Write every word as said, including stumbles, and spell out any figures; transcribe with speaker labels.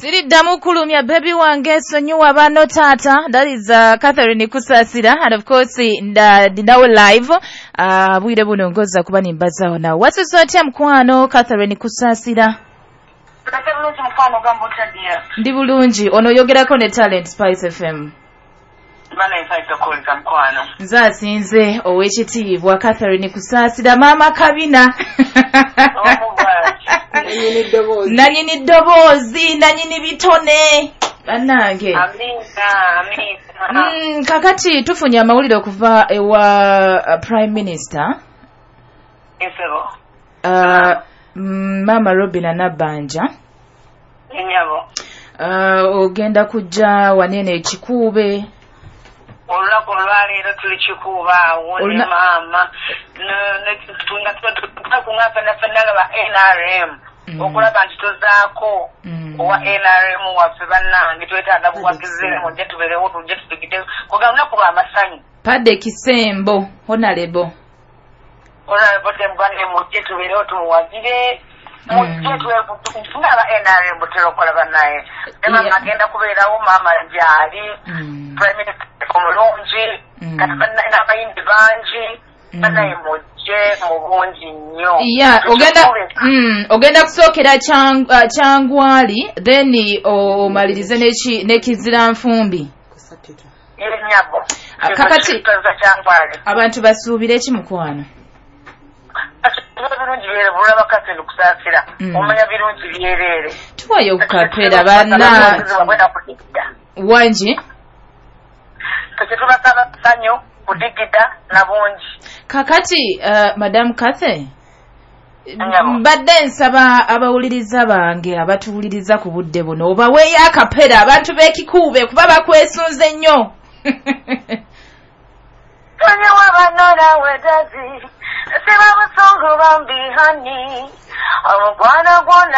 Speaker 1: Siriddamu kulumya baby wange sonyiwa bano tata. That is uh, Catherine Kusasira, and of course ndinawo live uh, bwire buno ngoza kuba nimbazaho nawe. Wasuso atya mkwano Catherine Kusasira?
Speaker 2: Bulungi mkwano gambo tadia.
Speaker 1: Ndi bulungi ono yogerako ne Talent Spice F M.
Speaker 2: Bana infaita kuliza mkwano.
Speaker 1: Nza sinze owekitiibwa Catherine Kusasira mama kabina.
Speaker 2: Nanyini dobozi.
Speaker 1: Nanyini dobozi, nanyini bitone. Banange.
Speaker 2: Amina, amina.
Speaker 1: Mm, kakati tufunye amawulire okuva ewa uh, Prime Minister.
Speaker 2: Esero.
Speaker 1: Uh, mm, Mama Robina Nabanja.
Speaker 2: Enyabo.
Speaker 1: Uh, ogenda kujja wanene ekikuube.
Speaker 2: Olako lwaleero tuli kikuuba wone mama. Ne tunga tunga na fenala ba N R M. Okulaba nti tozaako owa N R M waffe bannange twetaaga buwagize mu nje tubeerewo tujje tupigite kuga lunaku lwa masanyu
Speaker 1: padde kisembo honorable
Speaker 2: honorable tembane mu nje tubeerewo tumuwagire mu nje tufuna aba N R M butera okola bannaye mama agenda kubeerawo mama gyali prime minister omulungi kati n'abayimbi bangi bannaye mu
Speaker 1: Yeah, ogenda mm ogenda kusookera chang, uh, Changwali then omalirize neki nekizira nfumbi
Speaker 2: kusatito ile nyabo
Speaker 1: kakati abantu basuubire ki mukwano
Speaker 2: birungi bere bulaba Catherine Kusasira omanya birungi byerere
Speaker 1: tuwayo kukapera bana wanji
Speaker 2: tuba saba sanyo kudigida na bungi
Speaker 1: kakati uh, Madam Cathe mbadde nsaba abawuliriza bange abatuwuliriza ku budde buno obaweeyo akapera abantu b'ekikuube kuba bakwesunze nnyo
Speaker 2: Tanya wabanora wedazi seba busongo bambi hani amugwana gwona